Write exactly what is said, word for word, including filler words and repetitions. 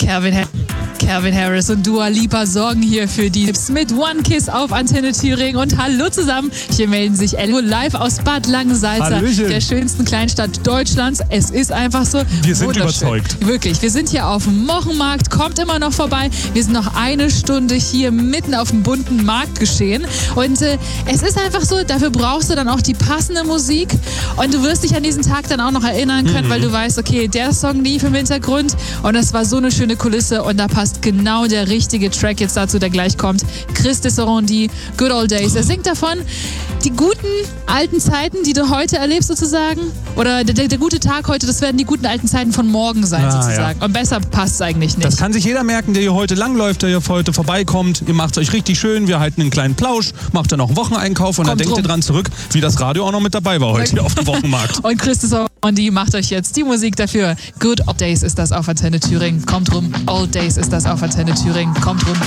Calvin Harris. Calvin Harris und Dua Lipa sorgen hier für die Tipps mit One Kiss auf Antenne Thüringen. Und hallo zusammen, hier melden sich Ello live aus Bad Langensalza, Hallöchen. der schönsten Kleinstadt Deutschlands. Es ist einfach so Wir sind wunderschön. überzeugt. Wirklich, wir sind hier auf dem Mochenmarkt, kommt immer noch vorbei. Wir sind noch eine Stunde hier mitten auf dem bunten Marktgeschehen. Und äh, es ist einfach so, dafür brauchst du dann auch die passende Musik. Und du wirst dich an diesen Tag dann auch noch erinnern können, mhm. weil du weißt, okay, der Song lief im Hintergrund und es war so eine schöne Kulisse und da passt genau der richtige Track jetzt dazu, der gleich kommt. Chris Desserandi, Good Old Days. Er singt davon, die guten alten Zeiten, die du heute erlebst sozusagen, oder der, der, der gute Tag heute, das werden die guten alten Zeiten von morgen sein ah, sozusagen. Ja. Und besser passt es eigentlich nicht. Das kann sich jeder merken, der hier heute langläuft, der hier heute vorbeikommt. Ihr macht es euch richtig schön, wir halten einen kleinen Plausch, macht dann auch einen Wocheneinkauf und Kommt dann denkt rum. ihr dran zurück, wie das Radio auch noch mit dabei war heute hier auf dem Wochenmarkt. Und Chris Desserandi macht euch jetzt die Musik dafür. Good Old Days ist das auf Antenne Thüringen. Kommt rum. Old Days ist das auf Antenne Thüringen. Kommt rum.